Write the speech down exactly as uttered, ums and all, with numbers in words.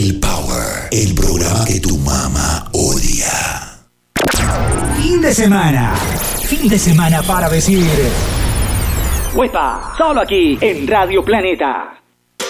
El Power, el programa que tu mamá odia. Fin de semana. Fin de semana para decir. ¡Huepa! Solo aquí en Radio Planeta.